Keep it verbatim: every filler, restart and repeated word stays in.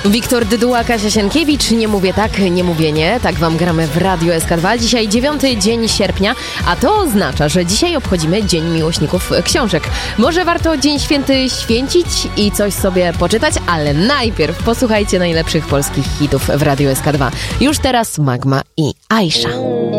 Wiktor Dyduła, Kasia Sienkiewicz. Nie mówię tak, nie mówię nie. Tak wam gramy w Radiu S K dwa. Dzisiaj dziewiąty dzień sierpnia, a to oznacza, że dzisiaj obchodzimy Dzień Miłośników Książek. Może warto Dzień Święty święcić i coś sobie poczytać, ale najpierw posłuchajcie najlepszych polskich hitów w Radiu S K dwa. Już teraz Magma i Aisha.